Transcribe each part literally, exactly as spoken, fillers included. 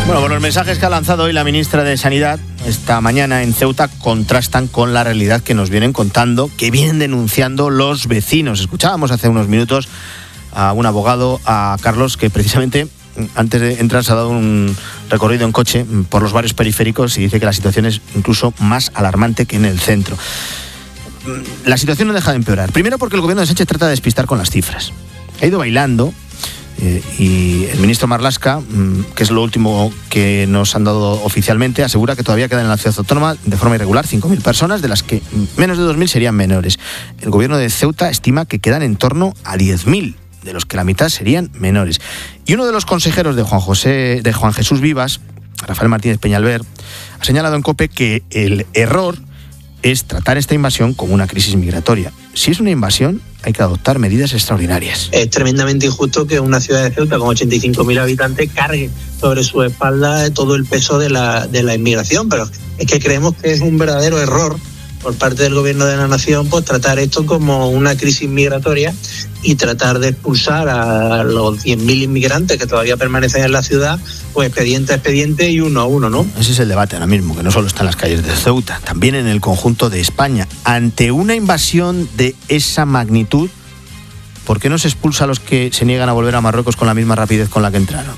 Bueno, pues los mensajes que ha lanzado hoy la ministra de Sanidad esta mañana en Ceuta contrastan con la realidad que nos vienen contando, que vienen denunciando los vecinos. Escuchábamos hace unos minutos a un abogado, a Carlos, que precisamente antes de entrar se ha dado un recorrido en coche por los barrios periféricos y dice que la situación es incluso más alarmante que en el centro. La situación no deja de empeorar. Primero porque el gobierno de Sánchez trata de despistar con las cifras. Ha ido bailando eh, y el ministro Marlaska, que es lo último que nos han dado oficialmente, asegura que todavía quedan en la ciudad autónoma de forma irregular cinco mil personas, de las que menos de dos mil serían menores. El gobierno de Ceuta estima que quedan en torno a diez mil, de los que la mitad serían menores. Y uno de los consejeros de Juan José, de Juan Jesús Vivas, Rafael Martínez Peñalver, ha señalado en COPE que el error es tratar esta invasión como una crisis migratoria. Si es una invasión, hay que adoptar medidas extraordinarias. Es tremendamente injusto que una ciudad de Ceuta con ochenta y cinco mil habitantes cargue sobre su espalda todo el peso de la, de la inmigración, pero es que creemos que es un verdadero error por parte del gobierno de la nación, pues tratar esto como una crisis migratoria y tratar de expulsar a los diez mil inmigrantes que todavía permanecen en la ciudad, pues expediente a expediente y uno a uno, ¿no? Ese es el debate ahora mismo, que no solo está en las calles de Ceuta, también en el conjunto de España. Ante una invasión de esa magnitud, ¿por qué no se expulsa a los que se niegan a volver a Marruecos con la misma rapidez con la que entraron?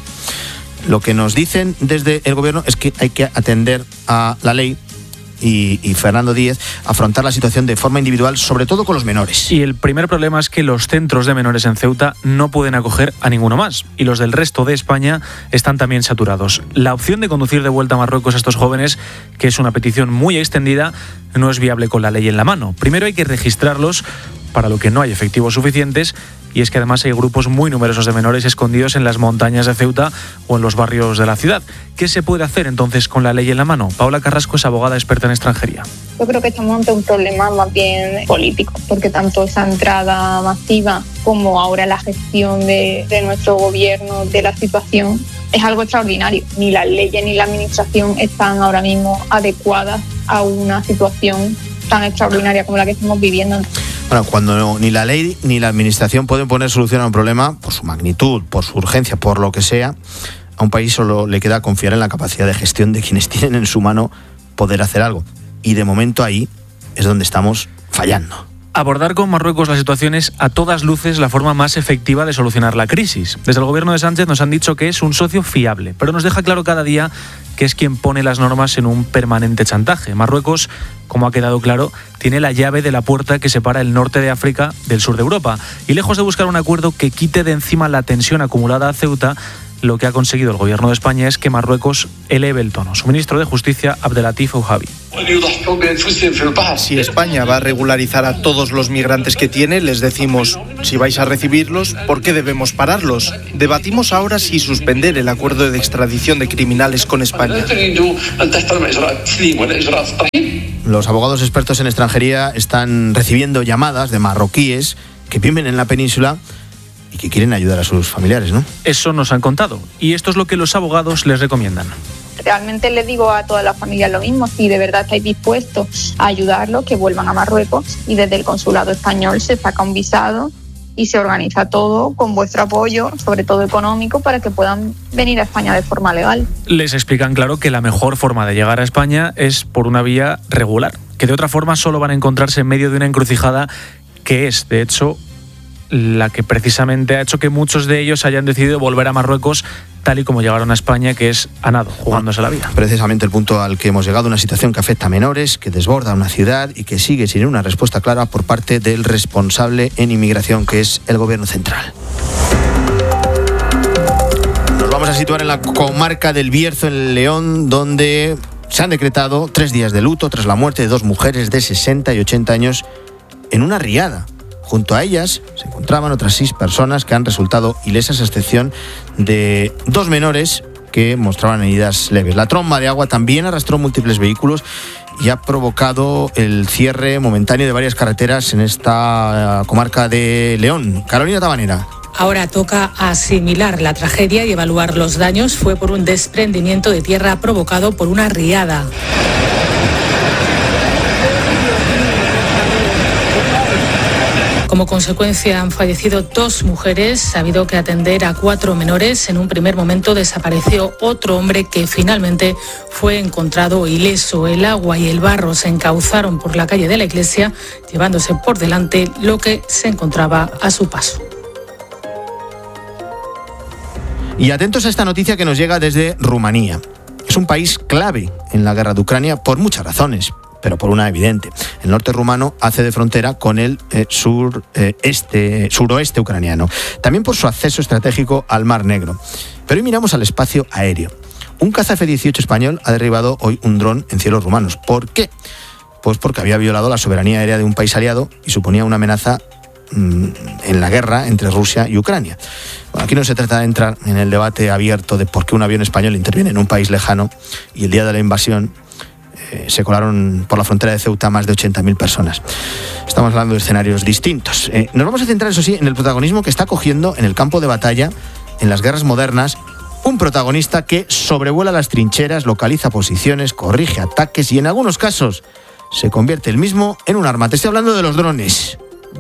Lo que nos dicen desde el gobierno es que hay que atender a la ley Y, y Fernando Díez, afrontar la situación de forma individual, sobre todo con los menores. Y el primer problema es que los centros de menores en Ceuta no pueden acoger a ninguno más, y los del resto de España están también saturados. La opción de conducir de vuelta a Marruecos a estos jóvenes, que es una petición muy extendida, no es viable con la ley en la mano. Primero hay que registrarlos, para lo que no hay efectivos suficientes, y es que además hay grupos muy numerosos de menores escondidos en las montañas de Ceuta o en los barrios de la ciudad. ¿Qué se puede hacer entonces con la ley en la mano? Paula Carrasco es abogada experta en extranjería. Yo creo que estamos ante un problema más bien político, porque tanto esa entrada masiva como ahora la gestión de, de nuestro gobierno de la situación es algo extraordinario. Ni las leyes ni la administración están ahora mismo adecuadas a una situación tan extraordinaria como la que estamos viviendo. Bueno, cuando no, ni la ley ni la administración pueden poner solución a un problema por su magnitud, por su urgencia, por lo que sea, a un país solo le queda confiar en la capacidad de gestión de quienes tienen en su mano poder hacer algo. Y de momento ahí es donde estamos fallando. Abordar con Marruecos la situación es a todas luces la forma más efectiva de solucionar la crisis. Desde el gobierno de Sánchez nos han dicho que es un socio fiable, pero nos deja claro cada día que es quien pone las normas en un permanente chantaje. Marruecos, como ha quedado claro, tiene la llave de la puerta que separa el norte de África del sur de Europa. Y lejos de buscar un acuerdo que quite de encima la tensión acumulada a Ceuta, lo que ha conseguido el gobierno de España es que Marruecos eleve el tono. Su ministro de Justicia, Abdelatif Ouhabi. Si España va a regularizar a todos los migrantes que tiene, les decimos, si vais a recibirlos, ¿por qué debemos pararlos? Debatimos ahora si suspender el acuerdo de extradición de criminales con España. Los abogados expertos en extranjería están recibiendo llamadas de marroquíes que viven en la península y que quieren ayudar a sus familiares, ¿no? Eso nos han contado, y esto es lo que los abogados les recomiendan. Realmente les digo a todas las familias lo mismo: si de verdad estáis dispuestos a ayudarlos, que vuelvan a Marruecos, y desde el consulado español se saca un visado y se organiza todo con vuestro apoyo, sobre todo económico, para que puedan venir a España de forma legal. Les explican claro que la mejor forma de llegar a España es por una vía regular, que de otra forma solo van a encontrarse en medio de una encrucijada que es, de hecho, la que precisamente ha hecho que muchos de ellos hayan decidido volver a Marruecos tal y como llegaron a España, que es a nado, jugándose la vida. Precisamente el punto al que hemos llegado, una situación que afecta a menores, que desborda una ciudad y que sigue sin una respuesta clara por parte del responsable en inmigración, que es el gobierno central. Nos vamos a situar en la comarca del Bierzo, en León, donde se han decretado tres días de luto tras la muerte de dos mujeres de sesenta y ochenta años en una riada. Junto a ellas se encontraban otras seis personas que han resultado ilesas, a excepción de dos menores que mostraban heridas leves. La tromba de agua también arrastró múltiples vehículos y ha provocado el cierre momentáneo de varias carreteras en esta comarca de León. Carolina Tabanera. Ahora toca asimilar la tragedia y evaluar los daños. Fue por un desprendimiento de tierra provocado por una riada. Como consecuencia han fallecido dos mujeres, ha habido que atender a cuatro menores. En un primer momento desapareció otro hombre que finalmente fue encontrado ileso. El agua y el barro se encauzaron por la calle de la iglesia, llevándose por delante lo que se encontraba a su paso. Y atentos a esta noticia que nos llega desde Rumanía. Es un país clave en la guerra de Ucrania por muchas razones, pero por una evidente. El norte rumano hace de frontera con el eh, sur, eh, este, suroeste ucraniano, también por su acceso estratégico al Mar Negro. Pero hoy miramos al espacio aéreo. Un caza F dieciocho español ha derribado hoy un dron en cielos rumanos. ¿Por qué? Pues porque había violado la soberanía aérea de un país aliado y suponía una amenaza en la guerra entre Rusia y Ucrania. Bueno, aquí no se trata de entrar en el debate abierto de por qué un avión español interviene en un país lejano y el día de la invasión eh, se colaron por la frontera de Ceuta más de ochenta mil personas. Estamos hablando de escenarios distintos. Eh, nos vamos a centrar, eso sí, en el protagonismo que está cogiendo en el campo de batalla, en las guerras modernas, un protagonista que sobrevuela las trincheras, localiza posiciones, corrige ataques y en algunos casos se convierte él mismo en un arma. Te estoy hablando de los drones.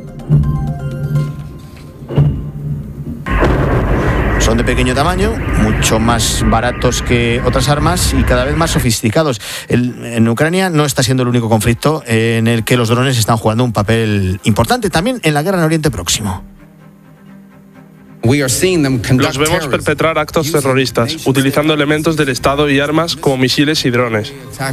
Son de pequeño tamaño, mucho más baratos que otras armas y cada vez más sofisticados. El, en Ucrania no está siendo el único conflicto en el que los drones están jugando un papel importante, también en la guerra en Oriente Próximo. Los vemos perpetrar actos terroristas, utilizando elementos del Estado y armas como misiles y drones.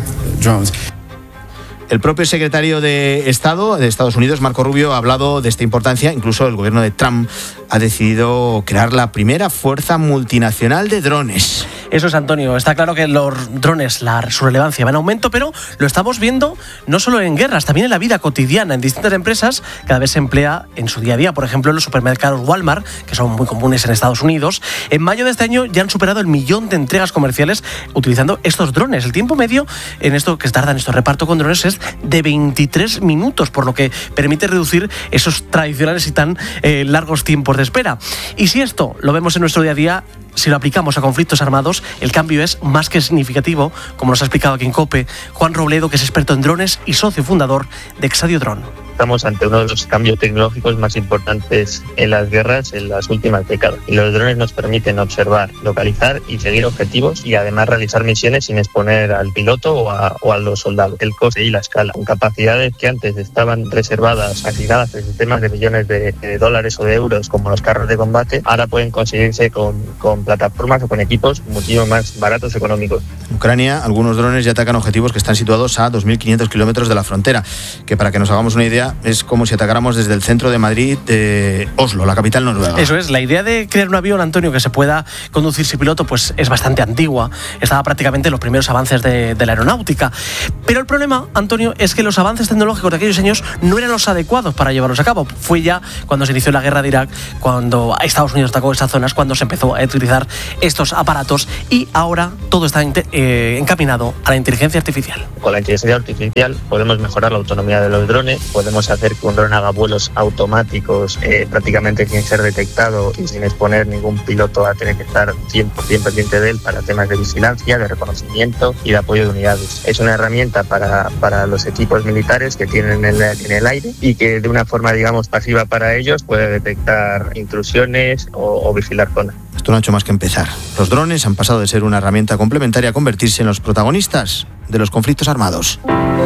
El propio secretario de Estado de Estados Unidos, Marco Rubio, ha hablado de esta importancia. Incluso el gobierno de Trump ha decidido crear la primera fuerza multinacional de drones. Eso es, Antonio. Está claro que los drones, la, su relevancia va en aumento, pero lo estamos viendo no solo en guerras, también en la vida cotidiana. En distintas empresas cada vez se emplea en su día a día. Por ejemplo, en los supermercados Walmart, que son muy comunes en Estados Unidos. En mayo de este año ya han superado el millón de entregas comerciales utilizando estos drones. El tiempo medio en esto que tardan estos reparto con drones es de veintitrés minutos, por lo que permite reducir esos tradicionales y tan eh, largos tiempos de espera. Y si esto lo vemos en nuestro día a día, si lo aplicamos a conflictos armados, el cambio es más que significativo, como nos ha explicado aquí en COPE Juan Robledo, que es experto en drones y socio fundador de Exadio Drone. Estamos ante uno de los cambios tecnológicos más importantes en las guerras en las últimas décadas. Y los drones nos permiten observar, localizar y seguir objetivos y además realizar misiones sin exponer al piloto o a, o a los soldados. El coste y la escala, con capacidades que antes estaban reservadas, asignadas en sistemas de millones de, de dólares o de euros como los carros de combate, ahora pueden conseguirse con, con plataformas o con equipos muchísimo más baratos y económicos. En Ucrania, algunos drones ya atacan objetivos que están situados a dos mil quinientos kilómetros de la frontera, que para que nos hagamos una idea es como si atacáramos desde el centro de Madrid, de Oslo, la capital noruega. Eso es, la idea de crear un avión, Antonio, que se pueda conducir sin piloto, pues es bastante antigua. Estaba prácticamente en los primeros avances de, de la aeronáutica. Pero el problema, Antonio, es que los avances tecnológicos de aquellos años no eran los adecuados para llevarlos a cabo. Fue ya cuando se inició la guerra de Irak, cuando Estados Unidos atacó esas zonas, cuando se empezó a utilizar estos aparatos y ahora todo está eh, encaminado a la inteligencia artificial. Con la inteligencia artificial podemos mejorar la autonomía de los drones, podemos hacer que un dron haga vuelos automáticos eh, prácticamente sin ser detectado y sin exponer ningún piloto a tener que estar cien por ciento pendiente de él para temas de vigilancia, de reconocimiento y de apoyo de unidades. Es una herramienta para, para los equipos militares que tienen en el, en el aire y que de una forma, digamos, pasiva para ellos puede detectar intrusiones o, o vigilar zonas. Esto no ha hecho más que empezar. Los drones han pasado de ser una herramienta complementaria a convertirse en los protagonistas de los conflictos armados.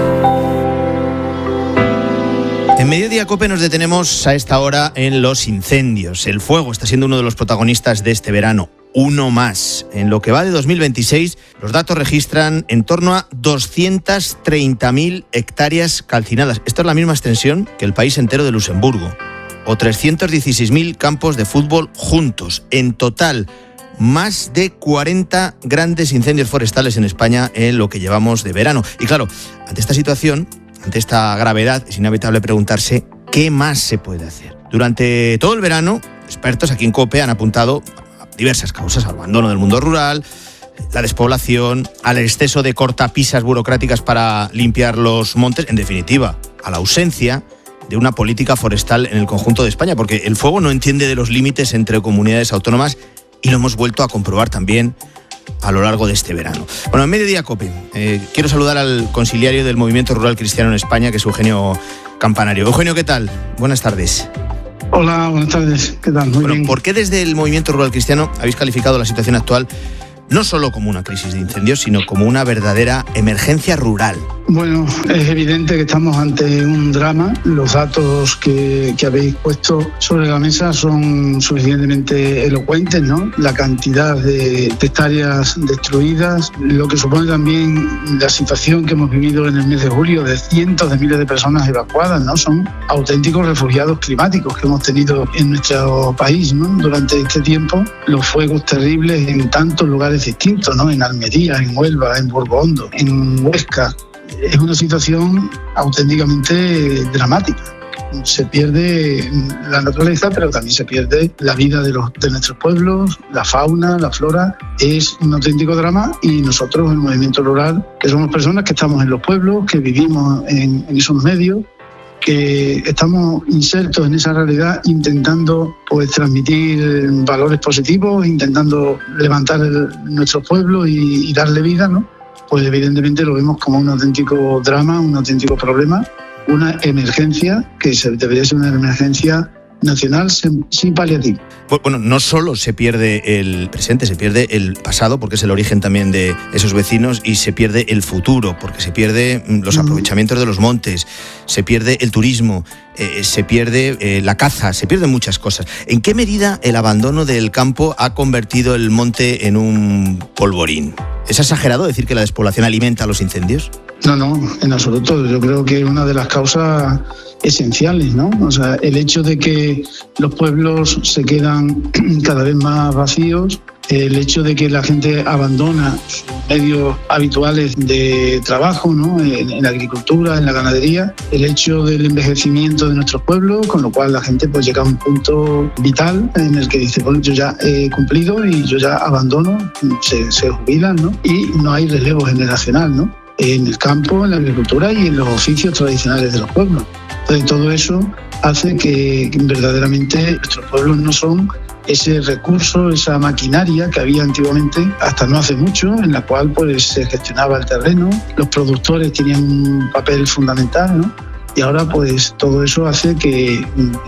En Mediodía Cope nos detenemos a esta hora en los incendios. El fuego está siendo uno de los protagonistas de este verano. Uno más. En lo que va de dos mil veintiséis, los datos registran en torno a doscientas treinta mil hectáreas calcinadas. Esto es la misma extensión que el país entero de Luxemburgo. O trescientos dieciséis mil campos de fútbol juntos. En total, más de cuarenta grandes incendios forestales en España en lo que llevamos de verano. Y claro, ante esta situación, ante esta gravedad, es inevitable preguntarse qué más se puede hacer. Durante todo el verano, expertos aquí en COPE han apuntado a diversas causas: al abandono del mundo rural, la despoblación, al exceso de cortapisas burocráticas para limpiar los montes, en definitiva, a la ausencia de una política forestal en el conjunto de España, porque el fuego no entiende de los límites entre comunidades autónomas y lo hemos vuelto a comprobar también a lo largo de este verano. Bueno, en Mediodía Cope, eh, quiero saludar al consiliario del Movimiento Rural Cristiano en España, que es Eugenio Campanario. Eugenio, ¿qué tal? Buenas tardes. Hola, buenas tardes. ¿Qué tal? Muy bueno, bien. ¿Por qué desde el Movimiento Rural Cristiano habéis calificado la situación actual no solo como una crisis de incendios, sino como una verdadera emergencia rural? Bueno, es evidente que estamos ante un drama. Los datos que, que habéis puesto sobre la mesa son suficientemente elocuentes, ¿no? La cantidad de, de hectáreas destruidas, lo que supone también la situación que hemos vivido en el mes de julio de cientos de miles de personas evacuadas, ¿no? Son auténticos refugiados climáticos que hemos tenido en nuestro país, ¿no? Durante este tiempo, los fuegos terribles en tantos lugares distintos, ¿no? En Almería, en Huelva, en Burgondo, en Huesca. Es una situación auténticamente dramática. Se pierde la naturaleza, pero también se pierde la vida de, los, de nuestros pueblos, la fauna, la flora. Es un auténtico drama y nosotros, el Movimiento Rural, que somos personas que estamos en los pueblos, que vivimos en, en esos medios, que estamos insertos en esa realidad intentando pues transmitir valores positivos, intentando levantar el, nuestro pueblo y, y darle vida, ¿no? Pues evidentemente lo vemos como un auténtico drama, un auténtico problema, una emergencia que se, debería ser una emergencia nacional sin, sin paliativo. Bueno, no solo se pierde el presente, se pierde el pasado, porque es el origen también de esos vecinos, y se pierde el futuro, porque se pierde los aprovechamientos de los montes, se pierde el turismo, eh, se pierde eh, la caza, se pierden muchas cosas. ¿En qué medida el abandono del campo ha convertido el monte en un polvorín? ¿Es exagerado decir que la despoblación alimenta los incendios? No, no, en absoluto. Yo creo que es una de las causas esenciales, ¿no? O sea, el hecho de que los pueblos se quedan cada vez más vacíos, el hecho de que la gente abandona sus medios habituales de trabajo, ¿no? En, en la agricultura, en la ganadería, el hecho del envejecimiento de nuestros pueblos, con lo cual la gente pues llega a un punto vital en el que dice, bueno, yo ya he cumplido y yo ya abandono, se, se jubilan, ¿no? Y no hay relevo generacional, ¿no? En el campo, en la agricultura y en los oficios tradicionales de los pueblos. Entonces, todo eso hace que verdaderamente nuestros pueblos no son ese recurso, esa maquinaria que había antiguamente, hasta no hace mucho, en la cual pues se gestionaba el terreno, los productores tenían un papel fundamental, ¿no? Y ahora pues todo eso hace que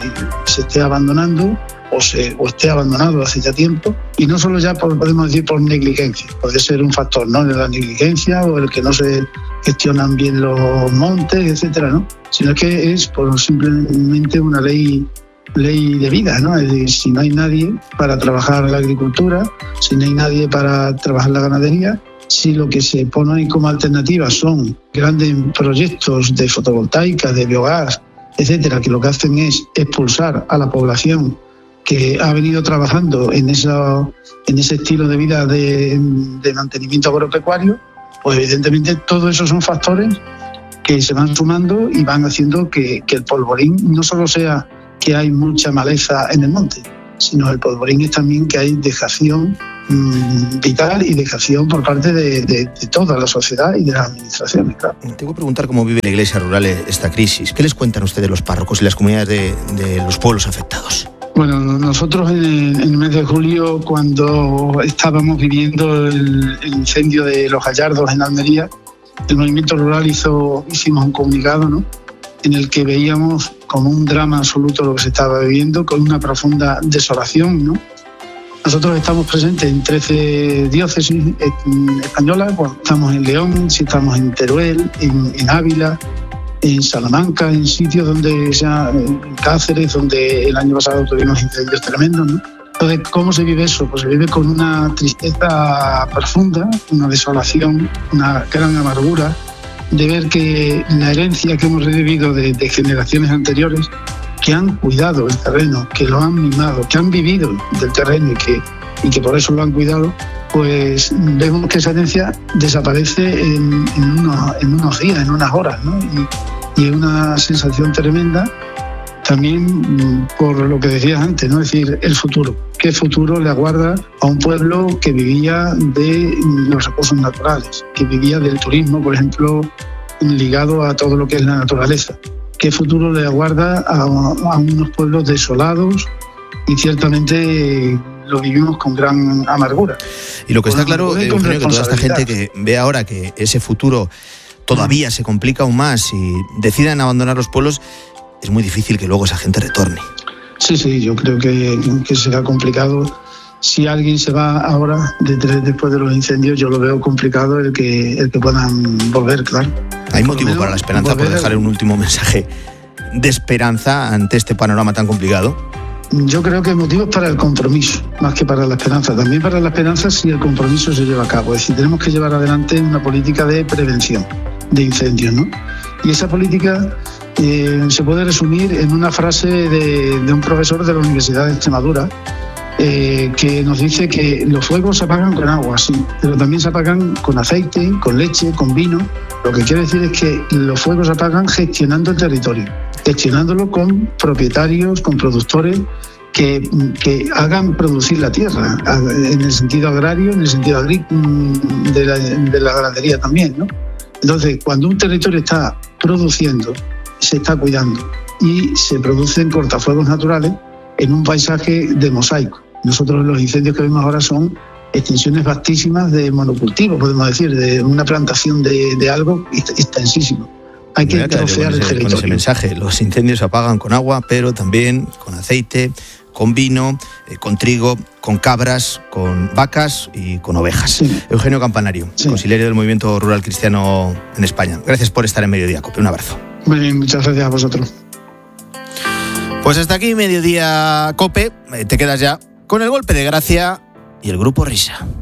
se esté abandonando o, se, o esté abandonado hace ya tiempo, y no solo ya por, podemos decir por negligencia, puede ser un factor, ¿no? De la negligencia o el que no se gestionan bien los montes, etcétera, ¿no? Sino que es por simplemente una ley ley de vida, ¿no? Es decir, si no hay nadie para trabajar la agricultura, si no hay nadie para trabajar la ganadería, si lo que se pone como alternativa son grandes proyectos de fotovoltaica, de biogás, etcétera, que lo que hacen es expulsar a la población que ha venido trabajando en, esa, en ese estilo de vida de, de mantenimiento agropecuario, pues evidentemente todos esos son factores que se van sumando y van haciendo que, que el polvorín no solo sea que hay mucha maleza en el monte, sino el polvorín es también que hay dejación mmm, vital y dejación por parte de, de, de toda la sociedad y de las administraciones, claro. Tengo que preguntar cómo vive la Iglesia rural esta crisis. ¿Qué les cuentan ustedes los párrocos y las comunidades de, de los pueblos afectados? Bueno, nosotros en el, en el mes de julio, cuando estábamos viviendo el, el incendio de Los Gallardos en Almería, el Movimiento Rural hizo, hicimos un comunicado, ¿no?, en el que veíamos como un drama absoluto lo que se estaba viviendo, con una profunda desolación, ¿no? Nosotros estamos presentes en trece diócesis españolas, bueno, estamos en León, sí, estamos en Teruel, en, en Ávila, en Salamanca, en sitios donde, sea, en Cáceres, donde el año pasado tuvimos incendios tremendos, ¿no? Entonces, ¿cómo se vive eso? Pues se vive con una tristeza profunda, una desolación, una gran amargura, de ver que la herencia que hemos recibido de, de generaciones anteriores, que han cuidado el terreno, que lo han mimado, que han vivido del terreno y que, y que por eso lo han cuidado, pues vemos que esa herencia desaparece en, en, unos, en unos días, en unas horas, ¿no? Y, y es una sensación tremenda también por lo que decías antes, ¿no? Es decir, el futuro. ¿Qué futuro le aguarda a un pueblo que vivía de los recursos naturales, que vivía del turismo, por ejemplo, ligado a todo lo que es la naturaleza? ¿Qué futuro le aguarda a, a unos pueblos desolados? Y ciertamente lo vivimos con gran amargura. Y lo que está claro, Eugenio, que toda esta gente que ve ahora que ese futuro todavía se complica aún más y decidan abandonar los pueblos, es muy difícil que luego esa gente retorne. Sí, sí, yo creo que, que será complicado. Si alguien se va ahora, después de los incendios, yo lo veo complicado el que, el que puedan volver, claro. ¿Hay motivo para la esperanza, por dejar un último mensaje de esperanza ante este panorama tan complicado? Yo creo que hay motivos para el compromiso, más que para la esperanza. También para la esperanza si el compromiso se lleva a cabo. Es decir, tenemos que llevar adelante una política de prevención de incendios, ¿no? Y esa política eh, se puede resumir en una frase de, de un profesor de la Universidad de Extremadura, Eh, que nos dice que los fuegos se apagan con agua, sí, pero también se apagan con aceite, con leche, con vino. Lo que quiere decir es que los fuegos se apagan gestionando el territorio, gestionándolo con propietarios, con productores que, que hagan producir la tierra, en el sentido agrario, en el sentido agrícola, de la, de la ganadería también, ¿no? Entonces, cuando un territorio está produciendo, se está cuidando y se producen cortafuegos naturales en un paisaje de mosaico. Nosotros los incendios que vemos ahora son extensiones vastísimas de monocultivo, podemos decir, de una plantación de, de algo extensísimo. Hay que trocear el territorio. Con ese mensaje, los incendios se apagan con agua, pero también con aceite, con vino, eh, con trigo, con cabras, con vacas y con ovejas. Sí. Eugenio Campanario, sí. Consigliere del Movimiento Rural Cristiano en España. Gracias por estar en Mediodía Cope. Un abrazo. Muy bien, muchas gracias a vosotros. Pues hasta aquí Mediodía Cope. Te quedas ya con el golpe de gracia y el grupo Risa.